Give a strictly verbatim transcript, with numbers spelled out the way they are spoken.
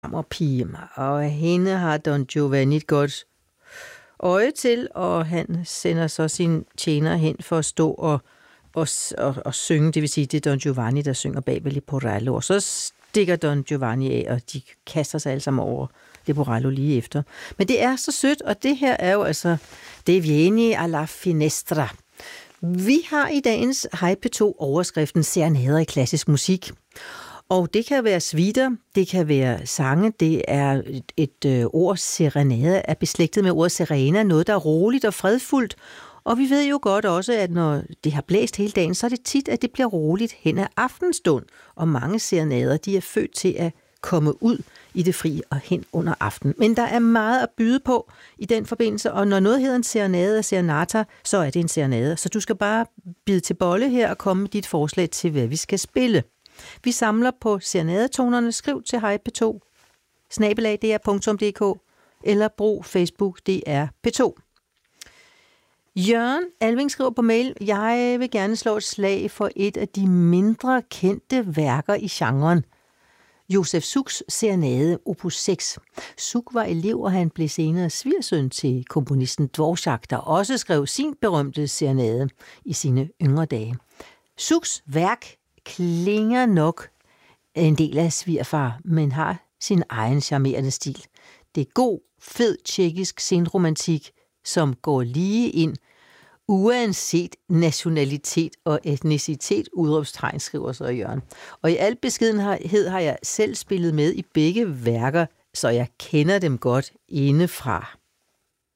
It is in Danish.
kammerpige, og hende har Don Giovanni et godt øje til, og han sender så sin tjener hen for at stå og, og, og, og synge, det vil sige, det er Don Giovanni, der synger bag ved Leporello, og så stikker Don Giovanni af, og de kaster sig alle sammen over Leporello lige efter. Men det er så sødt, og det her er jo altså Det Vieni alla Finestra. Vi har i dagens Hej P to overskriften Serenader i klassisk musik. Og det kan være suiter, det kan være sange, det er et, et øh, ord serenade er beslægtet med ordet serena, noget der er roligt og fredfuldt. Og vi ved jo godt også, at når det har blæst hele dagen, så er det tit, at det bliver roligt hen ad aftenstund. Og mange serenader, de er født til at komme ud i det fri og hen under aften. Men der er meget at byde på i den forbindelse, og når noget hedder en serenade af serenata, så er det en serenade. Så du skal bare bide til bolle her og komme med dit forslag til, hvad vi skal spille. Vi samler på serenadetonerne. Skriv til hej p to snabel-a d r punktum d k eller brug Facebook D R P to. Jørgen Alving skriver på mail: Jeg vil gerne slå et slag for et af de mindre kendte værker i genren. Josef Suchs Serenade opus seks. Such var elev, og han blev senere svigersøn til komponisten Dvorak, der også skrev sin berømte serenade i sine yngre dage. Suchs værk klinger nok en del af svigerfar, men har sin egen charmerende stil. Det er god, fed tjekkisk senromantik, som går lige ind, uanset nationalitet og etnicitet, udråbstegn, skriver så Jørgen. Og i al beskedenhed har jeg selv spillet med i begge værker, så jeg kender dem godt indefra.